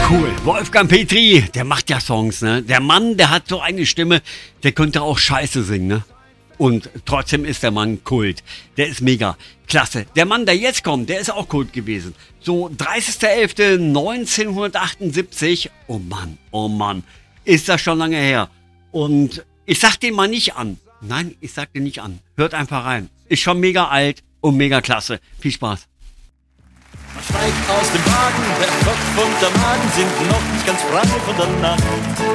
Cool. Wolfgang Petri, der macht ja Songs, ne? Der Mann, der hat so eine Stimme, der könnte auch Scheiße singen, ne? Und trotzdem ist der Mann Kult. Der ist mega. Klasse. Der Mann, der jetzt kommt, der ist auch Kult gewesen. So 30.11.1978. Oh Mann. Ist das schon lange her. Und ich sag den mal nicht an. Nein, ich sag den nicht an. Hört einfach rein. Ist schon mega alt und mega klasse. Viel Spaß. Man steigt aus dem Wagen, der Kopf und der Magen sind noch nicht ganz frei von der Nacht.